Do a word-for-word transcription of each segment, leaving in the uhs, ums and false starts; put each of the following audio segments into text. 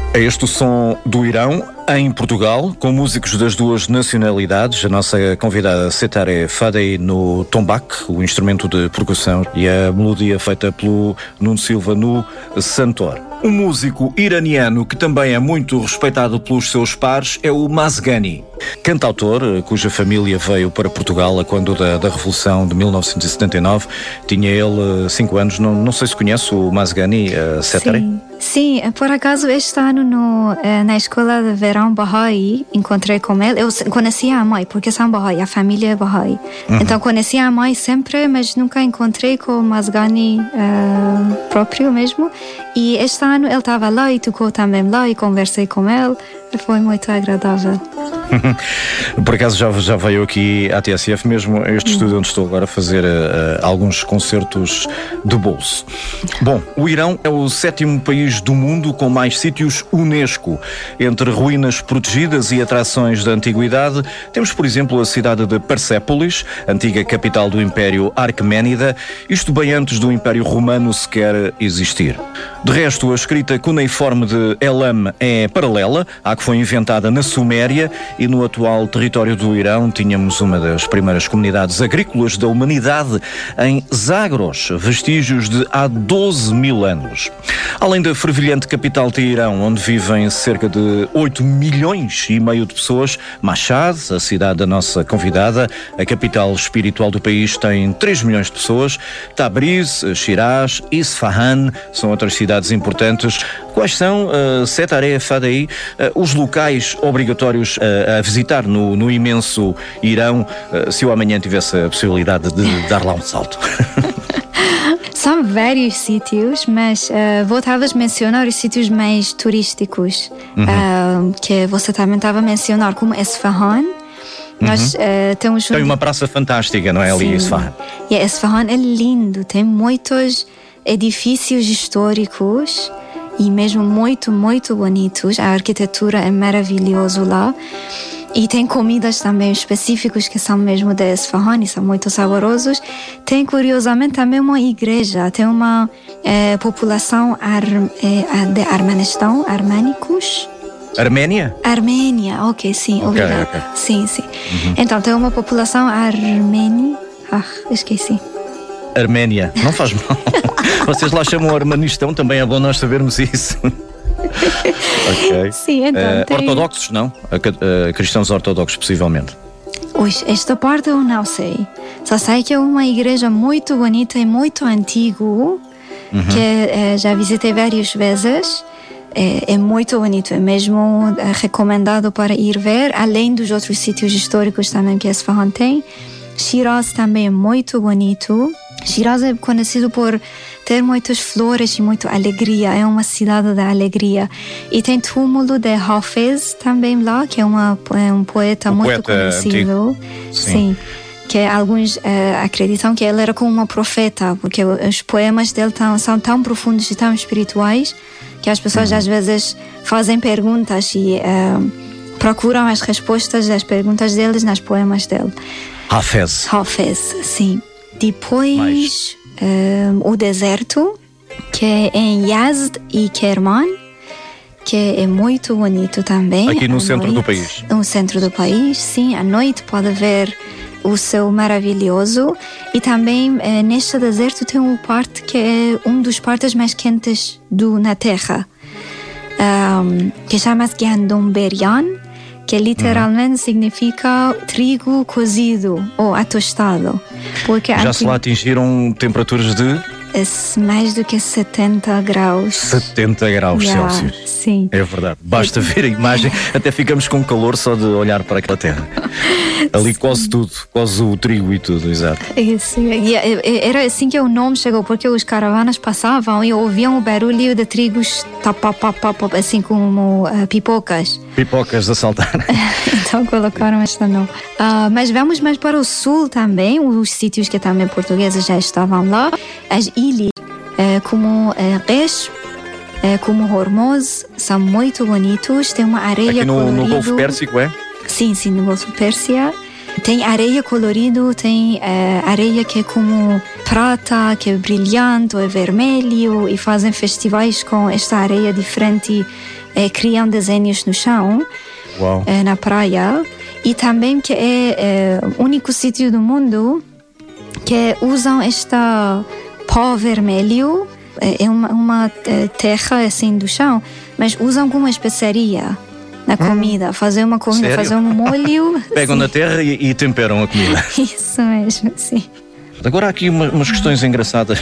É este o som do Irão, em Portugal, com músicos das duas nacionalidades. A nossa convidada Setareh Fadey no tombak, o instrumento de percussão, e a melodia feita pelo Nuno Silva no santor. Um músico iraniano que também é muito respeitado pelos seus pares é o Mazghani, cantautor cuja família veio para Portugal a quando da, da Revolução de mil novecentos e setenta e nove. Tinha ele cinco anos. Não, não sei se conhece o Mazghani, uh, Setareh? Sim. Sim, por acaso este ano no, na escola de verão Bahá'í encontrei com ele. Eu conhecia a mãe, porque são Bahá'í, a família é Bahá'í. Uhum. Então conhecia a mãe sempre, mas nunca encontrei com o Mazghani uh, próprio mesmo. E este ano ele estava lá e tocou também lá e conversei com ele. Foi muito agradável. Por acaso já, já veio aqui à T S F mesmo, este estúdio onde estou agora a fazer uh, alguns concertos de bolso. Bom, o Irão é o sétimo país do mundo com mais sítios Unesco. Entre ruínas protegidas e atrações da antiguidade, temos, por exemplo, a cidade de Persépolis, antiga capital do Império Arqueménida, isto bem antes do Império Romano sequer existir. De resto, a escrita cuneiforme de Elam é paralela à que foi inventada na Suméria, e no atual território do Irão tínhamos uma das primeiras comunidades agrícolas da humanidade em Zagros, vestígios de há doze mil anos. Além da fervilhante capital Teherão, onde vivem cerca de oito milhões e meio de pessoas, Mashhad, a cidade da nossa convidada, a capital espiritual do país, tem três milhões de pessoas. Tabriz, Shiraz, Isfahan são outras cidades importantes. Quais são, uh, Setareh Fadey, uh, os locais obrigatórios uh, a visitar no, no imenso Irão, uh, se eu amanhã tivesse a possibilidade de dar lá um salto? São vários sítios, mas uh, vou talvez mencionar os sítios mais turísticos, uhum. uh, que você também estava a mencionar, como Esfahan. Uhum. Nós, uh, temos tem uma praça fantástica, não é, ali, Esfahan? E Esfahan é lindo, tem muitos edifícios históricos e mesmo muito, muito bonitos. A arquitetura é maravilhosa lá. E tem comidas também específicas que são mesmo de Esfahan e são muito saborosos. Tem, curiosamente, também uma igreja. Tem uma eh, população ar, eh, de Armenistão, armênicos. Arménia? Armênia, ok, sim, okay, obrigada. Okay. Sim, sim. Uhum. Então, tem uma população armênia. Ah, esqueci. Arménia, não faz mal. Vocês lá chamam Armanistão, também é bom nós sabermos isso. Okay. Sim, então, uh, tem... Ortodoxos, não? Uh, uh, cristãos ortodoxos, possivelmente. Ui, esta parte eu não sei. Só sei que é uma igreja muito bonita e muito antiga, uhum. que uh, já visitei várias vezes. É, é muito bonito, é mesmo é, recomendado para ir ver, além dos outros sítios históricos também que Esfahan tem. Shiraz também é muito bonito. Shiraz é conhecido por ter muitas flores e muita alegria, é uma cidade da alegria. E tem túmulo de Hafez também lá, que é, uma, é um poeta o muito poeta conhecido. Sim. Sim. Que alguns uh, acreditam que ele era como uma profeta, porque os poemas dele tão, são tão profundos e tão espirituais que as pessoas uhum. às vezes fazem perguntas e uh, procuram as respostas das perguntas deles nas poemas dele. Hafez. Hafez, sim. Depois uh, o deserto, que é em Yazd e Kerman, que é muito bonito também. Aqui no à centro noite, do país. No centro do país, sim. À noite pode ver o céu maravilhoso. E também eh, neste deserto tem um parte que é um dos partes mais quentes do, na Terra, um, que chama-se Gandomberian, que literalmente uhum. significa trigo cozido ou atostado. Porque já se lá atingiram temperaturas de... mais do que setenta graus. setenta graus yeah, Celsius. Sim. É verdade. Basta ver a imagem, até ficamos com calor só de olhar para aquela terra. Ali quase tudo, quase o trigo e tudo, exato. Isso. Era assim que o nome chegou, porque os caravanas passavam e ouviam o barulho de trigos, assim como uh, pipocas. Pipocas a saltar. Então colocaram esta nome. Uh, mas vamos mais para o sul também, os sítios que também portugueses já estavam lá. As ilhas, uh, como uh, Resh, uh, como Hormuz, são muito bonitos. Tem uma areia aqui no, colorida. no Golfo Pérsico, é? Sim, sim, no Golfo Pérsia. Tem areia colorida, tem uh, areia que é como prata, que é brilhante, ou é vermelho, e fazem festivais com esta areia diferente, é, criam desenhos no chão, é, na praia. E também que é, é o único sítio do mundo que usam esta pó vermelho, é uma, uma terra assim do chão, mas usam como especiaria na comida, hum, fazer uma comida, sério? Fazer um molho. Pegam na terra e, e temperam a comida. Isso mesmo, sim. Agora há aqui uma, umas questões engraçadas.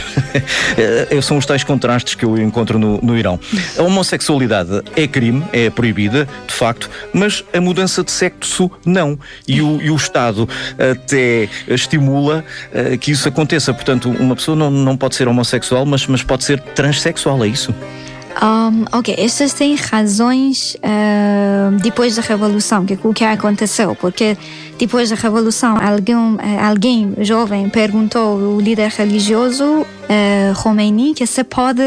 São os tais contrastes que eu encontro no, no Irão. A homossexualidade é crime, é proibida, de facto, mas a mudança de sexo não. E o, e o Estado até estimula uh, que isso aconteça. Portanto, uma pessoa não, não pode ser homossexual, mas, mas pode ser transexual, é isso? Um, ok, estas têm razões uh, depois da Revolução, que o que aconteceu, porque depois da Revolução alguém, uh, alguém jovem perguntou ao líder religioso uh, Khomeini que se pode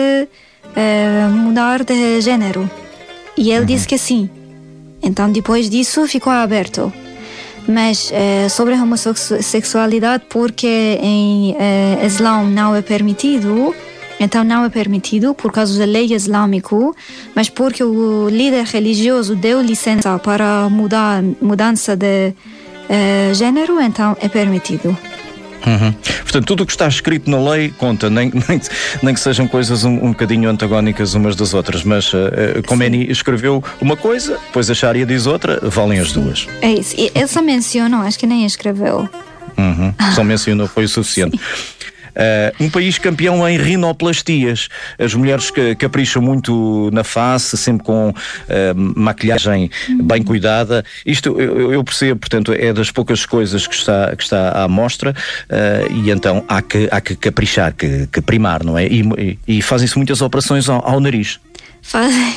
uh, mudar de gênero, e ele uhum. disse que sim. Então depois disso ficou aberto. Mas uh, sobre a homossexualidade, porque em uh, Islão não é permitido, então não é permitido por causa da lei islâmica, mas porque o líder religioso deu licença para mudar mudança de uh, género, então é permitido. Uhum. Portanto, tudo o que está escrito na lei conta, nem, nem, nem que sejam coisas um, um bocadinho antagónicas umas das outras, mas uh, uh, Khomeini escreveu uma coisa, depois a Sharia diz outra, valem as Sim. duas. É isso, e ele só mencionou, acho que nem escreveu. Uhum. Só mencionou, foi o suficiente. Uh, um país campeão em rinoplastias. As mulheres que capricham muito na face, sempre com uh, maquilhagem bem cuidada. Isto eu, eu percebo, portanto, é das poucas coisas que está, que está à mostra, uh, e então há que, há que caprichar, que, que primar, não é? E, e, e fazem-se muitas operações ao, ao nariz. Fazem.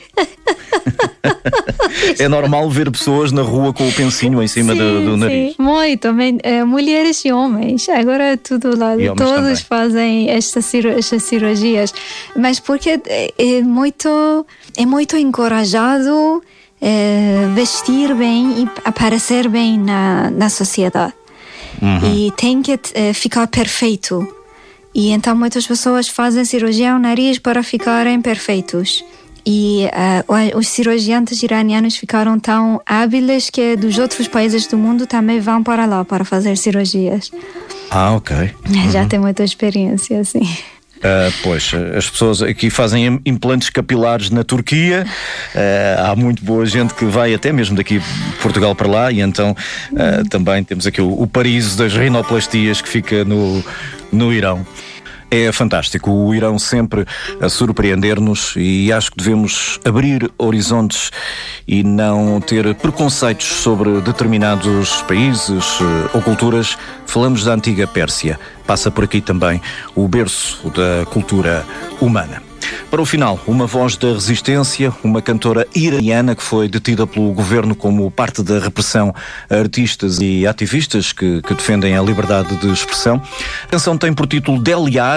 É normal ver pessoas na rua com o pensinho em cima sim, do, do nariz. Sim, muito. É, mulheres e homens. Agora é tudo lá. Todos também fazem estas, estas cirurgias. Mas porque é, é muito, é muito encorajado é, vestir bem e aparecer bem na, na sociedade. Uhum. E tem que é, ficar perfeito. E então muitas pessoas fazem cirurgia ao nariz para ficarem perfeitos. E uh, os cirurgiões iranianos ficaram tão hábeis que dos outros países do mundo também vão para lá para fazer cirurgias. Ah, ok. Já uhum. tem muita experiência, assim. Uh, pois, as pessoas aqui fazem implantes capilares na Turquia, uh, há muito boa gente que vai até mesmo daqui de Portugal para lá, e então uh, uhum. também temos aqui o, o paraíso das rinoplastias que fica no, no Irão. É fantástico, o Irão sempre a surpreender-nos, e acho que devemos abrir horizontes e não ter preconceitos sobre determinados países ou culturas. Falamos da antiga Pérsia, passa por aqui também o berço da cultura humana. Para o final, uma voz da resistência, uma cantora iraniana que foi detida pelo governo como parte da repressão a artistas e ativistas que, que defendem a liberdade de expressão. A canção tem por título Deliar.